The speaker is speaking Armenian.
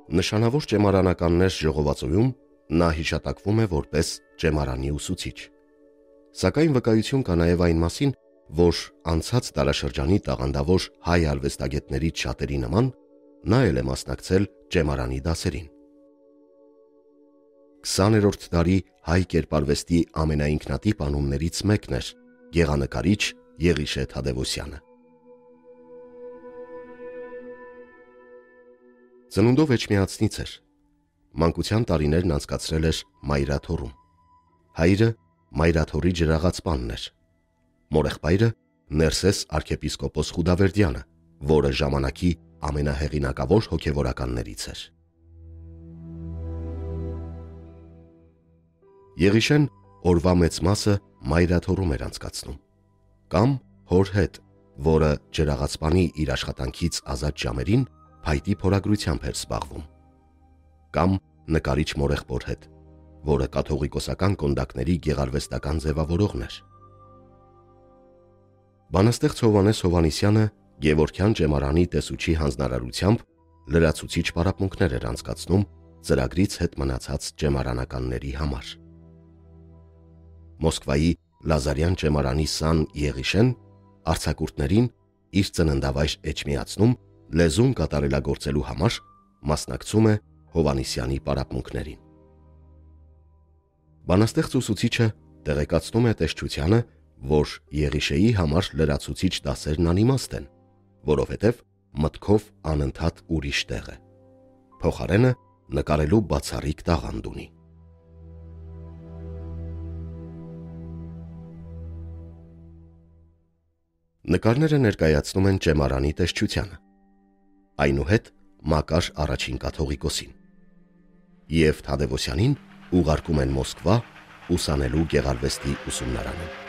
Նշանավոր ճեմարանականներ ժողովածոյում նա հիշատակվում է որպես ճեմարանի ուսուցիչ։ Սակայն վկայություն կա նաև այն մասին, որ անցած դարաշրջանի տաղանդավոր հայ արվեստագետներից շատերի նման նա էլ է մասնակցել ճեմարանի դասերին։ 20-րդ դարի հայ կերպարվեստի ամենաինքնատիպ անուններից մեկն էր գեղանկարիչ Եղիշե Թադևոսյանը։ Ծնունդով էջմիածնից էր։ Մանկության տարիներն անցկացրել էր Մայրաթոռում։ Հայրը Մայրաթոռի ջրաղացպանն էր։ Մորեղբայրը Ներսես arczepiskopos Խուդավերդյանը, որը ժամանակի ամենահեղինակավոր հոգևորականներից էր։ Եղիշեն օրվա մեծ մասը Մայրաթոռում էր անցկացնում, կամ հոր հետ, որը ջրաղացպանի իր աշխատանքից ազատ ժամերին փայտի փորագրությամբ էր զբաղվում, կամ նկարիչ մորեղբոր հետ, որը կաթողիկոսական կոնդակների գեղարվեստական ձևավորողն էր։ Բանաստեղծ Հովհաննես Հովհաննիսյանը Գևորգյան ճեմարանի տեսուչի հանձնարարությամբ լրացուցիչ պարապմունքներ էր անցկացնում ծրագրից հետ մնացած ճեմարանականների համար։ Մոսկվայի Լազարյան ճեմարանի սան Եղիշեն արձակուրդներին իր ծննդավայր Էջմիածնում լեզուն կատարելագործելու համար մասնակցում է Հովհաննիսյանի պարապմունքներին։ Բանաստեղծ ուսուցիչը տեղեկացնում է տեսչությանը, որ Եղիշեի համար լրացուցիչ դասերն անիմաստ են, որովհետև մտքով անընդհատ ուրիշ տեղ է։ Փոխարենը նկարելու բացառիկ տաղանդ ունի։ Նկարները ներկայացնում են ճեմարանի տեսչությանը, այնուհետ Մակար առաջին կաթողիկոսին, և Թադևոսյանին ուղարկում են Մոսկվա ուսանելու գեղարվեստի ուսումնարանում։